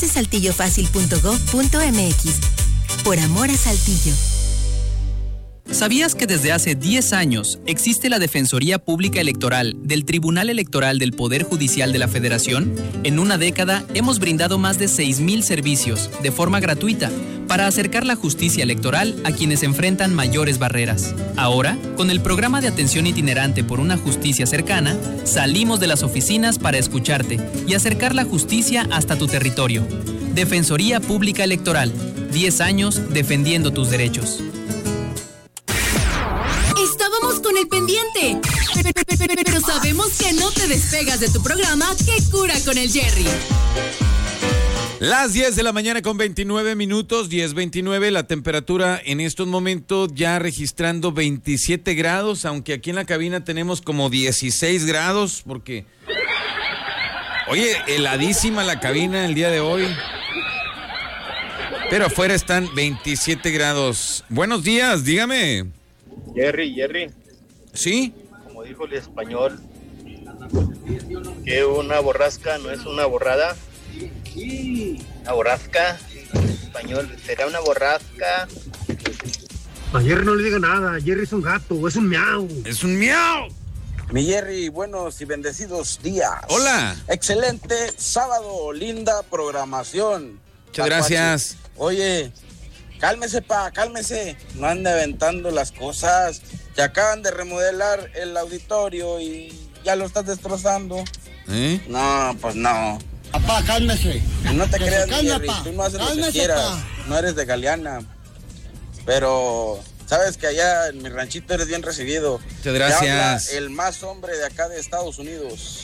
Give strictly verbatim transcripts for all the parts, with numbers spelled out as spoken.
saltillofacil punto gov punto mx. Por amor a Saltillo. ¿Sabías que desde hace diez años existe la Defensoría Pública Electoral del Tribunal Electoral del Poder Judicial de la Federación? En una década hemos brindado más de seis mil servicios de forma gratuita para acercar la justicia electoral a quienes enfrentan mayores barreras. Ahora, con el programa de atención itinerante por una justicia cercana, salimos de las oficinas para escucharte y acercar la justicia hasta tu territorio. Defensoría Pública Electoral, diez años defendiendo tus derechos. Estábamos con el pendiente, pero sabemos que no te despegas de tu programa ¿Qué cura con el Jerry? Las diez de la mañana con veintinueve minutos, diez veintinueve, la temperatura en estos momentos ya registrando veintisiete grados, aunque aquí en la cabina tenemos como dieciséis grados, porque, oye, heladísima la cabina el día de hoy, pero afuera están veintisiete grados. Buenos días, dígame. Jerry, Jerry. ¿Sí? Como dijo el español, que una borrasca no es una borrada. Una borrasca, en español, será una borrasca. A Jerry no le diga nada, Jerry es un gato, es un miau. ¡Es un miau! Mi Jerry, buenos y bendecidos días. Hola. Excelente sábado, linda programación. Muchas gracias. Oye, cálmese, pa, cálmese. No ande aventando las cosas. Que acaban de remodelar el auditorio y ya lo estás destrozando. ¿Eh? No, pues no. Papá, cálmese. No te que creas, calme, Jerry, pa. tú no haces Cálmese, lo que quieras. pa. No eres de Galeana. Pero sabes que allá en mi ranchito eres bien recibido. Muchas gracias. Te habla el más hombre de acá de Estados Unidos.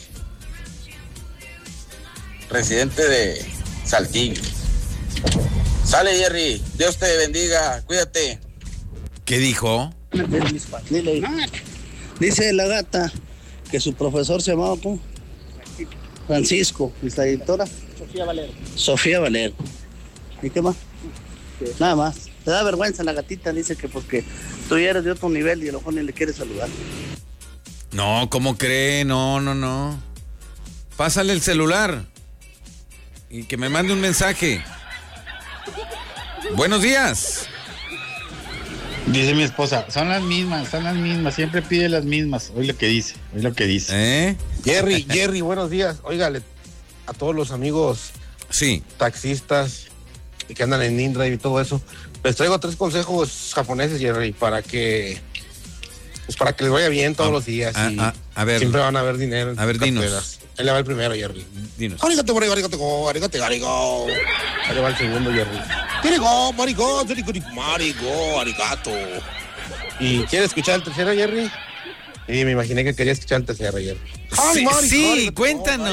Residente de Saltillo. Sale, Jerry. Dios te bendiga. Cuídate. ¿Qué dijo? Dile. Dice la gata que su profesor se llamaba ¿cómo? Francisco, y la editora Sofía Valero. Sofía Valero. ¿Y qué más? ¿Qué? Nada más. Te da vergüenza la gatita, dice que porque tú ya eres de otro nivel y a lo mejor ni le quieres saludar. No, ¿cómo cree? No, no, no. Pásale el celular y que me mande un mensaje. Buenos días. Dice mi esposa, son las mismas, son las mismas, siempre pide las mismas. Oye lo que dice, oye lo que dice. ¿Eh? Jerry, Jerry, buenos días. Óigale, a todos los amigos sí. taxistas y que andan en InDrive y todo eso, les traigo tres consejos japoneses, Jerry, para que pues para que les vaya bien todos ah, los días ah, y ah, a ver, siempre van a ver dinero en a ver, carteras. dinos. Él le va el primero, Jerry. Dinos. Arigato, arigato, arigato, arigato. Ahí le va el segundo, Jerry. Arigato, marigo, marigo, arigato. ¿Y quiere escuchar el tercero, Jerry? Sí, me imaginé que quería escuchar el tercero, Jerry. Sí, marico, sí arigato, cuéntanos.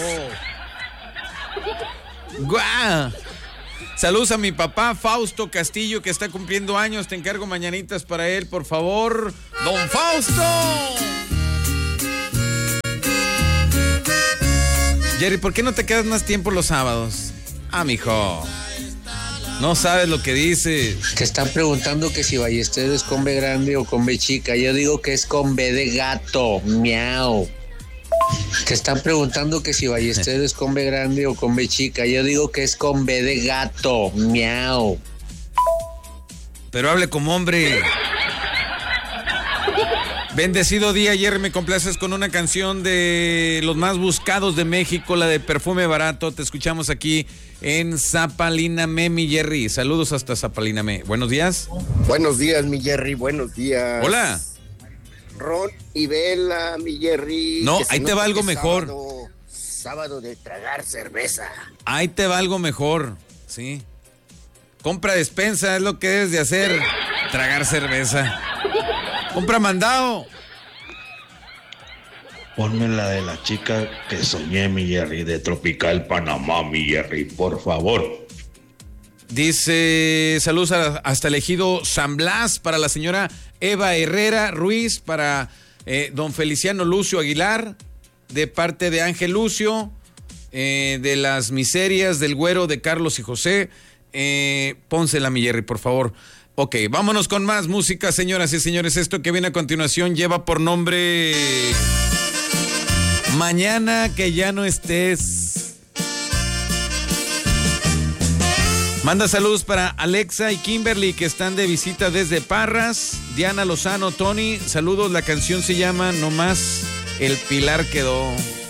Guau. Saludos a mi papá Fausto Castillo, que está cumpliendo años. Te encargo mañanitas para él, por favor. ¡Don Fausto! Jerry, ¿por qué no te quedas más tiempo los sábados? Ah, mijo. No sabes lo que dices. Que están preguntando que si Ballester es con B grande o con B chica. Yo digo que es con B de gato. Miau. Que están preguntando que si Ballester es con B grande o con B chica. Yo digo que es con B de gato. Miau. Pero hable como hombre. Bendecido día, Jerry, me complaces con una canción de los más buscados de México, la de Perfume Barato. Te escuchamos aquí en Zapalinamé, mi Jerry. Saludos hasta Zapalinamé. Buenos días. Buenos días, mi Jerry, buenos días. Hola. Ron y Vela, mi Jerry. No, ahí te va algo mejor. Sábado, sábado de tragar cerveza. Ahí te va algo mejor, sí. Compra despensa, es lo que debes de hacer. Tragar cerveza. Compra mandado. Ponme la de la chica que soñé, mi Jerry, de Tropical Panamá, mi Jerry, por favor. Dice, saludos a, hasta el ejido San Blas para la señora Eva Herrera Ruiz, para eh, don Feliciano Lucio Aguilar, de parte de Ángel Lucio, eh, de las miserias del güero de Carlos y José. Eh, pónsela, mi Jerry, por favor. Ok, vámonos con más música, señoras y señores. Esto que viene a continuación lleva por nombre Mañana que ya no estés. Manda saludos para Alexa y Kimberly que están de visita desde Parras. Diana Lozano, Tony, saludos. La canción se llama No Más El Pilar Quedó.